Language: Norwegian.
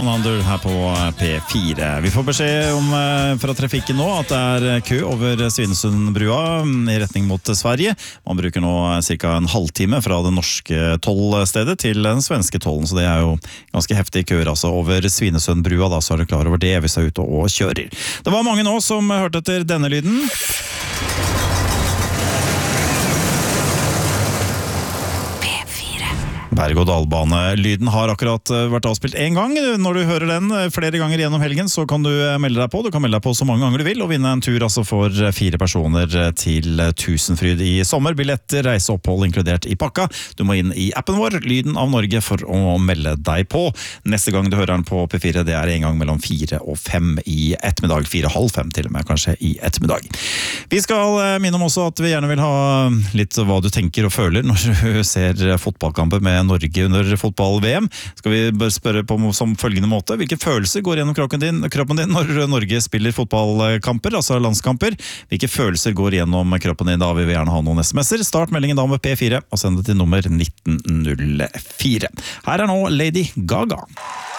Under her på P4. Vi får beskjed om fra trafikken nå at det er kø over Svinesundbrua i retning mot Sverige. Man bruker nå cirka en halvtime fra det norske tollstedet til den svenske tollen, så det er jo ganske heftig køer altså over Svinesundbrua, da, så er du klar over det hvis du er ute og kjører. Det var mange nå som hørte etter denne lyden. Berg-og-dal-bane-lyden har akkurat vært avspilt en gang. Når du hører den flere ganger gjennom helgen, så kan du melde deg på. Du kan melde deg på så mange ganger du vil, og vinne en tur altså for 4 personer til Tusenfryd i sommer. Billetter, reiseopphold inkludert i pakka. Du må inn i appen vår, Lyden av Norge, for å melde deg på. Neste gang du hører den på P4, det er en gang mellom 4 og 5 i ettermiddag. 4:30 til og med, kanskje, i ettermiddag. Vi skal minne om også at vi gjerne vil ha litt hva du tenker og føler når du ser fotballkamper med Norge under fotball-VM. Skal vi bare spørre på som følgende måte: hvilke følelser går gjennom kroppen din når Norge spiller fotballkamper, altså landskamper? Hvilke følelser går gjennom kroppen din da? Vi vil gjerne ha noen sms'er. Start meldingen da med P4 og send det til nummer 1904. Her er nå Lady Gaga.